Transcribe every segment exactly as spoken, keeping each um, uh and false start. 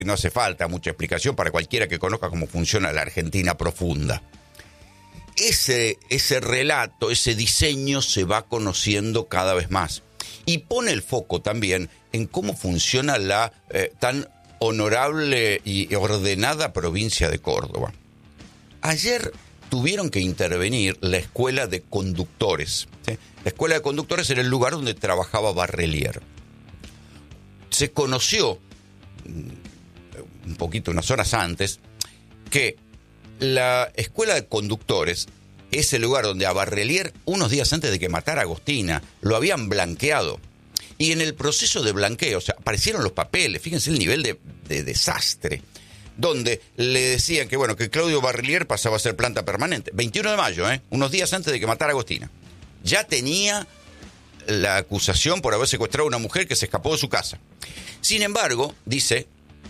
no hace falta mucha explicación para cualquiera que conozca cómo funciona la Argentina profunda. Ese, ese relato, ese diseño se va conociendo cada vez más y pone el foco también en cómo funciona la eh, tan honorable y ordenada provincia de Córdoba. Ayer tuvieron que intervenir la escuela de conductores, ¿sí? La escuela de conductores era el lugar donde trabajaba Barrelier. Se conoció un poquito, unas horas antes, que la escuela de conductores es el lugar donde a Barrelier, unos días antes de que matara a Agostina, lo habían blanqueado. Y en el proceso de blanqueo, o sea, aparecieron los papeles, fíjense el nivel de, de desastre, donde le decían que, bueno, que Claudio Barrelier pasaba a ser planta permanente. veintiuno de mayo, ¿eh? Unos días antes de que matara a Agostina. Ya tenía la acusación por haber secuestrado a una mujer que se escapó de su casa. Sin embargo, dice,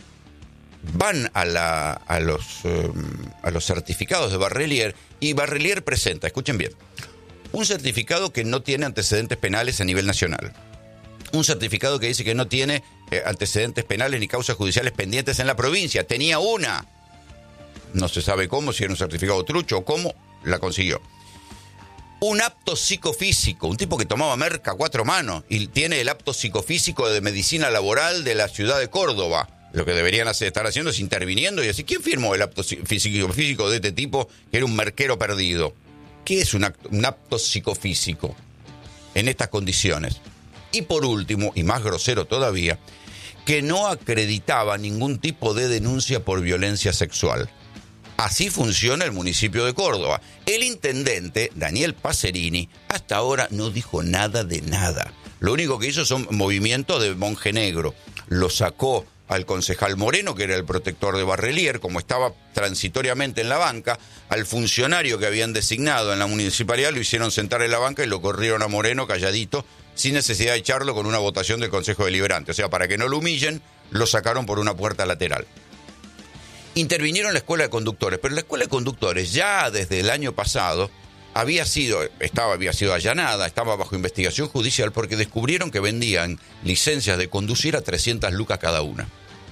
van a, la, a, los, eh, a los certificados de Barrelier y Barrelier presenta, escuchen bien, un certificado que no tiene antecedentes penales a nivel nacional. Un certificado que dice que no tiene eh, antecedentes penales ni causas judiciales pendientes en la provincia. Tenía una. No se sabe cómo, si era un certificado trucho o cómo la consiguió. Un apto psicofísico, un tipo que tomaba merca a cuatro manos y tiene el apto psicofísico de medicina laboral de la ciudad de Córdoba. Lo que deberían hacer, estar haciendo es interviniendo y decir, ¿quién firmó el apto psicofísico de este tipo que era un merquero perdido? ¿Qué es un, acto, un apto psicofísico en estas condiciones? Y por último, y más grosero todavía, que no acreditaba ningún tipo de denuncia por violencia sexual. Así funciona el municipio de Córdoba. El intendente, Daniel Pacerini, hasta ahora no dijo nada de nada. Lo único que hizo son movimientos de monje negro. Lo sacó al concejal Moreno, que era el protector de Barrelier, como estaba transitoriamente en la banca. Al funcionario que habían designado en la municipalidad lo hicieron sentar en la banca y lo corrieron a Moreno calladito, sin necesidad de echarlo con una votación del Consejo Deliberante. O sea, para que no lo humillen, lo sacaron por una puerta lateral. Intervinieron la escuela de conductores, pero la escuela de conductores ya desde el año pasado había sido, estaba, había sido allanada, estaba bajo investigación judicial porque descubrieron que vendían licencias de conducir a trescientas lucas cada una.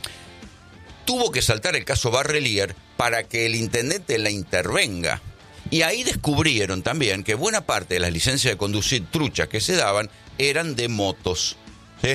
Tuvo que saltar el caso Barrelier para que el intendente la intervenga. Y ahí descubrieron también que buena parte de las licencias de conducir truchas que se daban eran de motos. ¿Sí?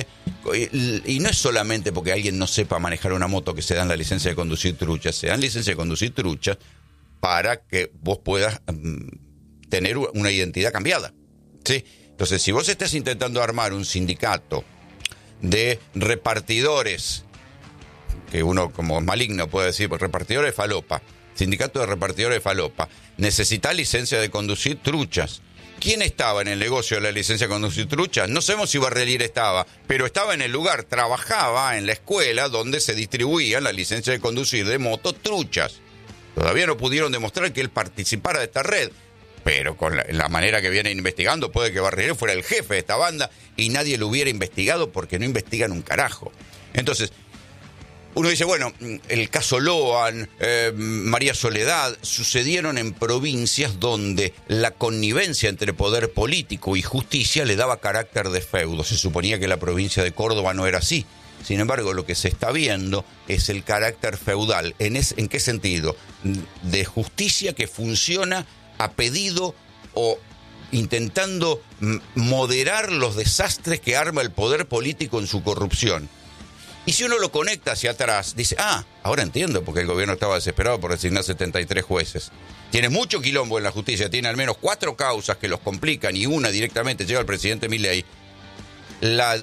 Y no es solamente porque alguien no sepa manejar una moto que se dan la licencia de conducir truchas, se dan licencia de conducir truchas para que vos puedas um, tener una identidad cambiada. ¿Sí? Entonces, si vos estás intentando armar un sindicato de repartidores, que uno como maligno puede decir, pues repartidores de falopa, sindicato de repartidores de falopa, necesita licencia de conducir truchas. ¿Quién estaba en el negocio de la licencia de conducir truchas? No sabemos si Barrelier estaba, pero estaba en el lugar, trabajaba en la escuela donde se distribuían la licencia de conducir de motos truchas. Todavía no pudieron demostrar que él participara de esta red, pero con la, la manera que vienen investigando puede que Barrelier fuera el jefe de esta banda y nadie lo hubiera investigado porque no investigan un carajo. Entonces, uno dice, bueno, el caso Loan, eh, María Soledad, sucedieron en provincias donde la connivencia entre poder político y justicia le daba carácter de feudo. Se suponía que la provincia de Córdoba no era así. Sin embargo, lo que se está viendo es el carácter feudal. ¿En, es, ¿En qué sentido? De justicia que funciona a pedido o intentando moderar los desastres que arma el poder político en su corrupción. Y si uno lo conecta hacia atrás, dice, ah, ahora entiendo porque el gobierno estaba desesperado por designar setenta y tres jueces. Tiene mucho quilombo en la justicia, tiene al menos cuatro causas que los complican y una directamente llega al presidente Milei. La,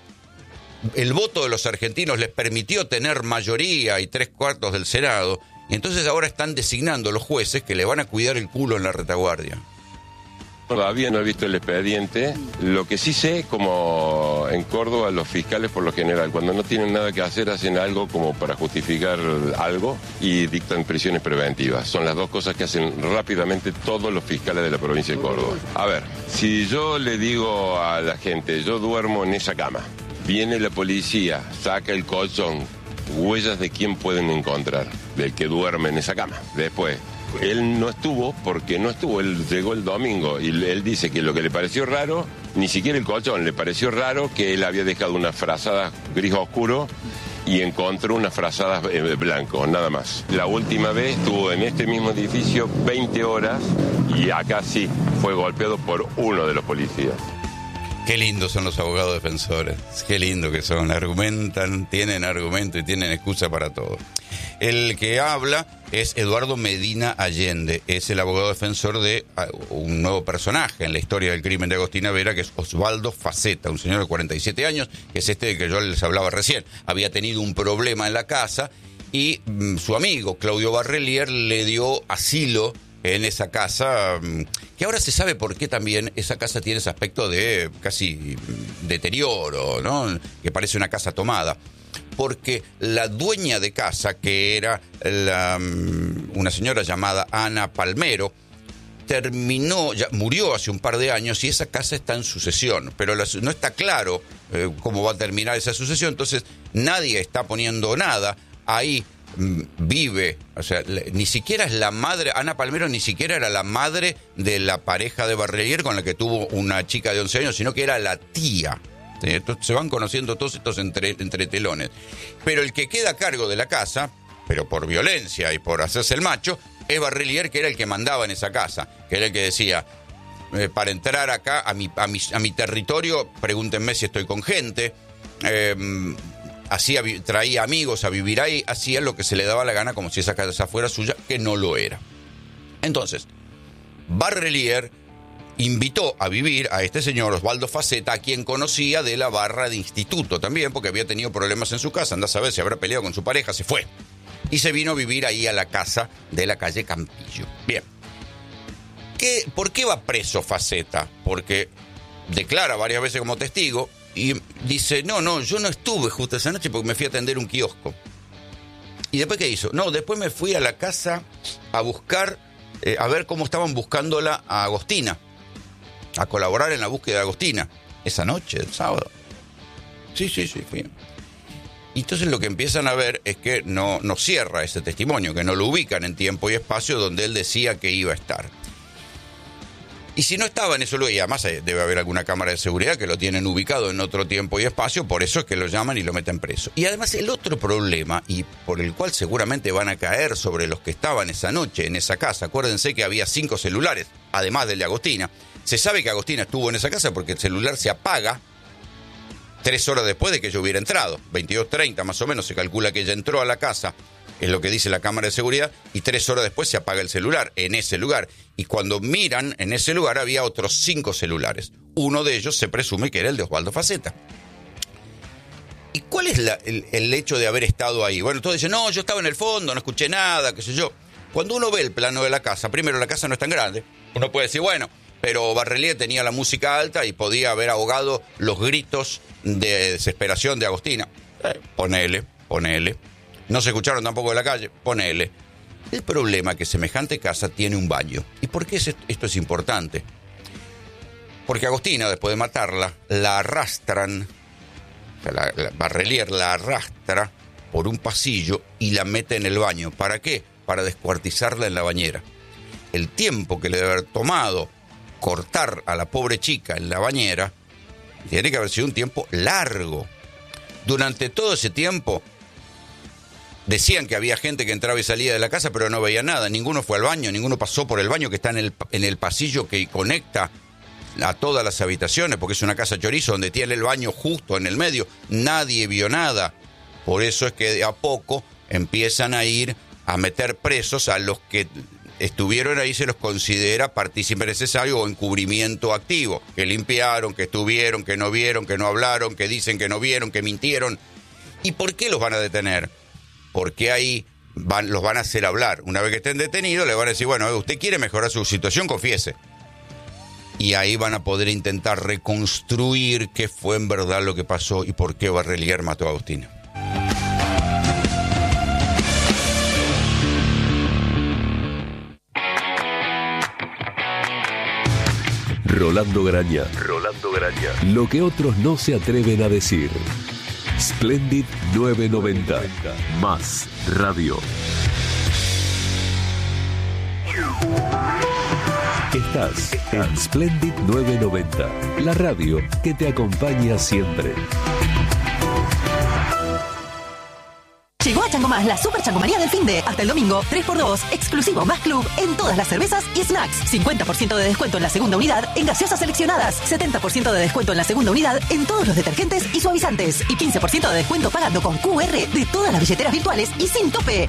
el voto de los argentinos les permitió tener mayoría y tres cuartos del Senado, y entonces ahora están designando los jueces que le van a cuidar el culo en la retaguardia. Todavía no he visto el expediente. Lo que sí sé, como en Córdoba, los fiscales por lo general, cuando no tienen nada que hacer, hacen algo como para justificar algo y dictan prisiones preventivas. Son las dos cosas que hacen rápidamente todos los fiscales de la provincia de Córdoba. A ver, si yo le digo a la gente, yo duermo en esa cama, viene la policía, saca el colchón, huellas de quién pueden encontrar, del que duerme en esa cama. Después, él no estuvo porque no estuvo, él llegó el domingo y él dice que lo que le pareció raro, ni siquiera el colchón, le pareció raro que él había dejado una frazada gris oscuro y encontró unas frazadas eh, blancos, nada más. La última vez estuvo en este mismo edificio veinte horas y acá sí fue golpeado por uno de los policías. Qué lindos son los abogados defensores, qué lindo que son, argumentan, tienen argumento y tienen excusa para todo. El que habla es Eduardo Medina Allende, es el abogado defensor de un nuevo personaje en la historia del crimen de Agostina Vera, que es Osvaldo Faceta, un señor de cuarenta y siete años, que es este de que yo les hablaba recién. Había tenido un problema en la casa y mmm, su amigo Claudio Barrelier le dio asilo en esa casa, que ahora se sabe por qué también esa casa tiene ese aspecto de casi deterioro, ¿no? Que parece una casa tomada. Porque la dueña de casa, que era la, una señora llamada Ana Palmero, terminó, ya murió hace un par de años y esa casa está en sucesión, pero la, no está claro eh, cómo va a terminar esa sucesión, entonces nadie está poniendo nada ahí. Vive, o sea, ni siquiera es la madre, Ana Palmero ni siquiera era la madre de la pareja de Barrelier con la que tuvo una chica de once años, sino que era la tía. Entonces, se van conociendo todos estos entre, entretelones. Pero el que queda a cargo de la casa, pero por violencia y por hacerse el macho, es Barrelier, que era el que mandaba en esa casa, que era el que decía, eh, para entrar acá a mi, a mi, a mi territorio, pregúntenme si estoy con gente, eh, hacía, traía amigos a vivir ahí, hacía lo que se le daba la gana como si esa casa fuera suya, que no lo era. Entonces, Barrelier invitó a vivir a este señor Osvaldo Faceta, a quien conocía de la barra de instituto también, porque había tenido problemas en su casa, andá a saber si habrá peleado con su pareja, se fue. Y se vino a vivir ahí a la casa de la calle Campillo. Bien. ¿Qué, ¿Por qué va preso Faceta? Porque declara varias veces como testigo, y dice, no, no, yo no estuve justo esa noche porque me fui a atender un kiosco. ¿Y después qué hizo? No, después me fui a la casa a buscar, eh, a ver cómo estaban buscándola a Agostina, a colaborar en la búsqueda de Agostina. Esa noche, el sábado. Sí, sí, sí, fui. Y entonces lo que empiezan a ver es que no, no cierra ese testimonio, que no lo ubican en tiempo y espacio donde él decía que iba a estar. Y si no estaba en eso, y además debe haber alguna cámara de seguridad que lo tienen ubicado en otro tiempo y espacio, por eso es que lo llaman y lo meten preso. Y además el otro problema, y por el cual seguramente van a caer sobre los que estaban esa noche en esa casa, acuérdense que había cinco celulares, además del de Agostina. Se sabe que Agostina estuvo en esa casa porque el celular se apaga tres horas después de que ella hubiera entrado, veintidós treinta más o menos, se calcula que ella entró a la casa, es lo que dice la cámara de seguridad, y tres horas después se apaga el celular en ese lugar. Y cuando miran, en ese lugar había otros cinco celulares. Uno de ellos se presume que era el de Osvaldo Faceta. ¿Y cuál es la, el, el hecho de haber estado ahí? Bueno, todos dicen, no, yo estaba en el fondo, no escuché nada, qué sé yo. Cuando uno ve el plano de la casa, primero, la casa no es tan grande. Uno puede decir, bueno, pero Barrelier tenía la música alta y podía haber ahogado los gritos de desesperación de Agostina. Eh, ponele, ponele. No se escucharon tampoco de la calle, ponele. El problema es que semejante casa tiene un baño. ¿Y por qué esto es importante? Porque Agostina, después de matarla, la arrastran, o sea, la, la Barrelier la arrastra por un pasillo y la mete en el baño. ¿Para qué? Para descuartizarla en la bañera. El tiempo que le debe haber tomado cortar a la pobre chica en la bañera tiene que haber sido un tiempo largo. Durante todo ese tiempo decían que había gente que entraba y salía de la casa, pero no veía nada. Ninguno fue al baño, ninguno pasó por el baño que está en el, en el pasillo que conecta a todas las habitaciones, porque es una casa chorizo donde tiene el baño justo en el medio. Nadie vio nada. Por eso es que de a poco empiezan a ir a meter presos a los que estuvieron ahí, se los considera partícipe necesario o encubrimiento activo, que limpiaron, que estuvieron, que no vieron, que no hablaron, que dicen que no vieron, que mintieron. ¿Y por qué los van a detener? Porque ahí van, los van a hacer hablar. Una vez que estén detenidos, le van a decir, bueno, usted quiere mejorar su situación, confiese. Y ahí van a poder intentar reconstruir qué fue en verdad lo que pasó y por qué Barrelier mató a Agostina. Rolando Graña. Rolando Graña. Lo que otros no se atreven a decir. Splendid novecientos noventa. Más radio. Estás en Splendid novecientos noventa. La radio que te acompaña siempre. Chango Más, la super changomanía del finde. Hasta el domingo, tres por dos, exclusivo más club en todas las cervezas y snacks. cincuenta por ciento de descuento en la segunda unidad en gaseosas seleccionadas. setenta por ciento de descuento en la segunda unidad en todos los detergentes y suavizantes. Y quince por ciento de descuento pagando con Q R de todas las billeteras virtuales y sin tope.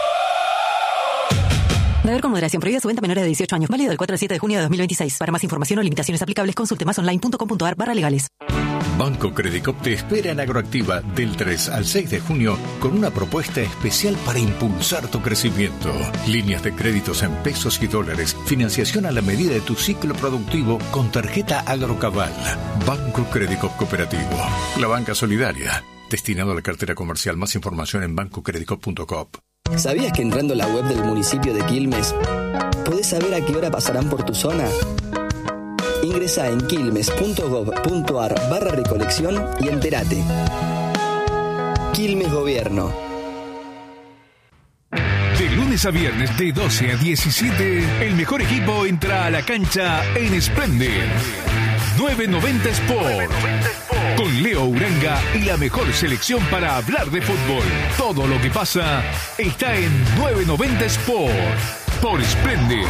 Beber con moderación. Prohibida su venta a menores de dieciocho años. Válido del cuatro al siete de junio de dos mil veintiséis. Para más información o limitaciones aplicables, consulte masonline.com.ar barra legales. Banco Credicop te espera en Agroactiva del tres al seis de junio con una propuesta especial para impulsar tu crecimiento. Líneas de créditos en pesos y dólares. Financiación a la medida de tu ciclo productivo con tarjeta Agrocabal. Banco Credicop Cooperativo. La banca solidaria. Destinado a la cartera comercial. Más información en banco credicop punto com. ¿Sabías que entrando a la web del municipio de Quilmes podés saber a qué hora pasarán por tu zona? Ingresa en quilmes punto gob punto ar barra recolección y entérate. Quilmes Gobierno. De lunes a viernes de doce a diecisiete, el mejor equipo entra a la cancha en Splendid. novecientos noventa Sport. Con Leo Uranga y la mejor selección para hablar de fútbol. Todo lo que pasa está en novecientos noventa Sport. Por Splendid.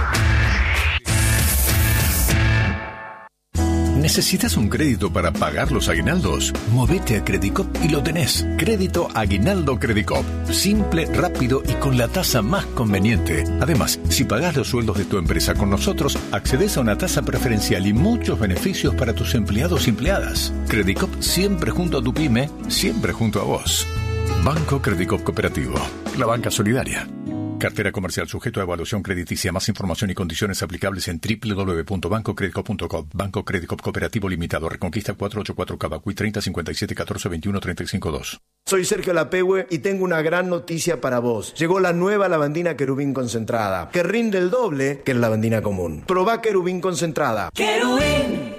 ¿Necesitas un crédito para pagar los aguinaldos? Movete a Credicop y lo tenés. Crédito Aguinaldo Credicop. Simple, rápido y con la tasa más conveniente. Además, si pagás los sueldos de tu empresa con nosotros, accedes a una tasa preferencial y muchos beneficios para tus empleados y empleadas. Credicop siempre junto a tu pyme, siempre junto a vos. Banco Credicop Cooperativo. La banca solidaria. Cartera comercial sujeto a evaluación crediticia. Más información y condiciones aplicables en doble u doble u doble u punto banco credicop punto com. Banco Credicop Cooperativo Limitado. Reconquista cuatrocientos ochenta y cuatro Cavacuy treinta cincuenta y siete catorce veintiuno treinta y cinco dos. Soy Sergio Lapehue y tengo una gran noticia para vos. Llegó la nueva lavandina Querubín concentrada, que rinde el doble que la lavandina común. Probá Querubín concentrada. ¡Querubín!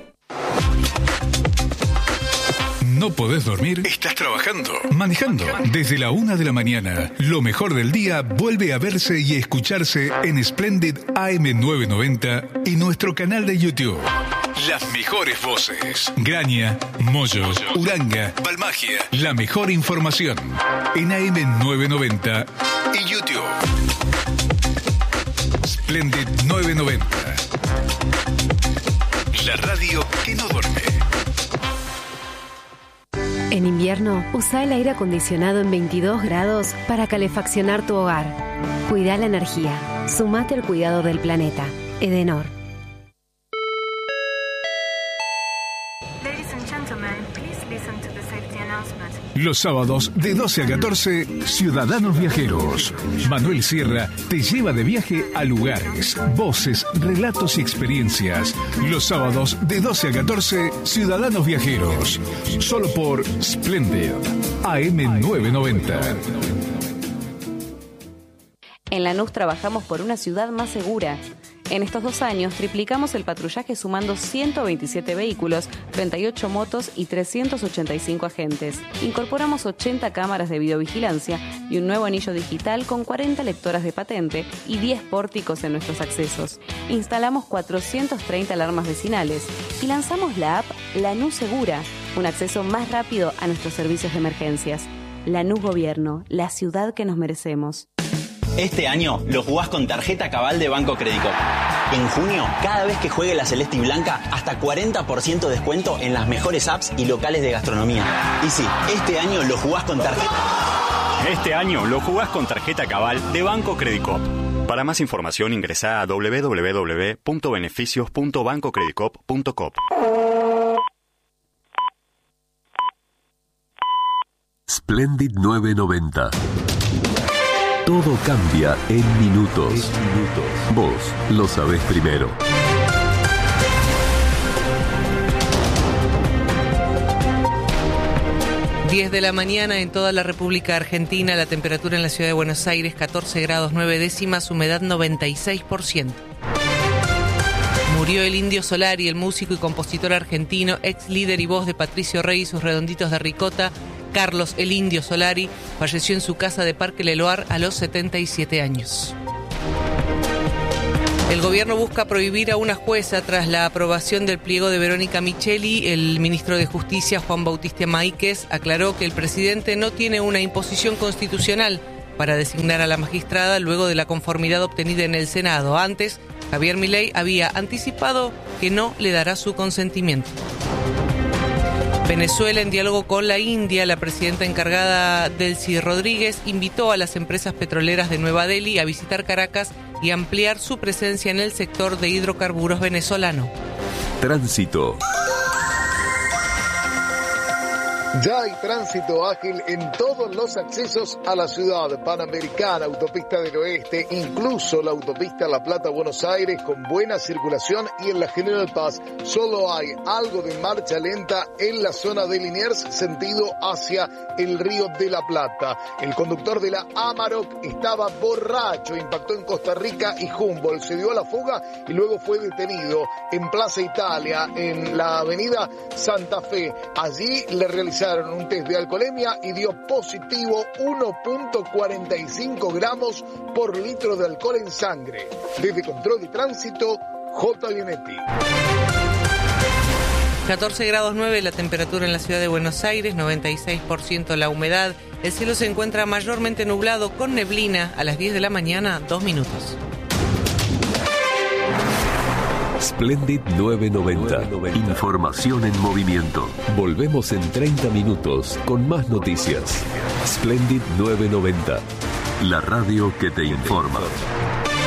¿No podés dormir? ¿Estás trabajando? ¿Manejando? Desde la una de la mañana, lo mejor del día vuelve a verse y escucharse en Splendid A M novecientos noventa y nuestro canal de YouTube. Las mejores voces. Graña, Moyo, Uranga, Balmagia. La mejor información en A M novecientos noventa y YouTube. Splendid novecientos noventa. La radio que no duerme. En invierno, usa el aire acondicionado en veintidós grados para calefaccionar tu hogar. Cuida la energía. Sumate al cuidado del planeta. Edenor. Los sábados de doce a catorce, Ciudadanos Viajeros. Manuel Sierra te lleva de viaje a lugares, voces, relatos y experiencias. Los sábados de doce a catorce, Ciudadanos Viajeros. Solo por Splendid, A M novecientos noventa. En Lanús trabajamos por una ciudad más segura. En estos dos años triplicamos el patrullaje sumando ciento veintisiete vehículos, treinta y ocho motos y trescientos ochenta y cinco agentes. Incorporamos ochenta cámaras de videovigilancia y un nuevo anillo digital con cuarenta lectoras de patente y diez pórticos en nuestros accesos. Instalamos cuatrocientas treinta alarmas vecinales y lanzamos la app Lanús Segura, un acceso más rápido a nuestros servicios de emergencias. Lanús Gobierno, la ciudad que nos merecemos. Este año lo jugás con tarjeta Cabal de Banco Credicop. En junio, cada vez que juegue la Celeste y Blanca, hasta cuarenta por ciento de descuento en las mejores apps y locales de gastronomía. Y sí, este año lo jugás con tarjeta... Este año lo jugás con tarjeta Cabal de Banco Credicop. Para más información ingresá a doble u doble u doble u punto beneficios punto banco credicop punto com. Splendid novecientos noventa. Todo cambia en minutos. Vos lo sabés primero. diez de la mañana en toda la República Argentina, la temperatura en la ciudad de Buenos Aires catorce grados nueve décimas, humedad noventa y seis por ciento. Murió el Indio Solari, el músico y compositor argentino, ex líder y voz de Patricio Rey y sus Redonditos de Ricota. Carlos el Indio Solari falleció en su casa de Parque Leloir a los setenta y siete años. El gobierno busca prohibir a una jueza tras la aprobación del pliego de Verónica Micheli. El ministro de Justicia, Juan Bautista Máiquez, aclaró que el presidente no tiene una imposición constitucional para designar a la magistrada luego de la conformidad obtenida en el Senado. Antes, Javier Milei había anticipado que no le dará su consentimiento. Venezuela, en diálogo con la India, la presidenta encargada, Delcy Rodríguez, invitó a las empresas petroleras de Nueva Delhi a visitar Caracas y ampliar su presencia en el sector de hidrocarburos venezolano. Tránsito. Ya hay tránsito ágil en todos los accesos a la ciudad panamericana, autopista del oeste, incluso la autopista La Plata-Buenos Aires con buena circulación, y en la General Paz solo hay algo de marcha lenta en la zona de Liniers, sentido hacia el Río de la Plata. El conductor de la Amarok estaba borracho, impactó en Costa Rica y Humboldt, se dio a la fuga y luego fue detenido en Plaza Italia, en la avenida Santa Fe. Allí le realizaron un test de alcoholemia y dio positivo uno punto cuarenta y cinco gramos por litro de alcohol en sangre. Desde Control de Tránsito, J. Lienetti. catorce grados nueve la temperatura en la ciudad de Buenos Aires, noventa y seis por ciento la humedad. El cielo se encuentra mayormente nublado con neblina. A las diez de la mañana, dos minutos. Splendid novecientos noventa. Información en movimiento. Volvemos en treinta minutos con más noticias. Splendid novecientos noventa. La radio que te informa.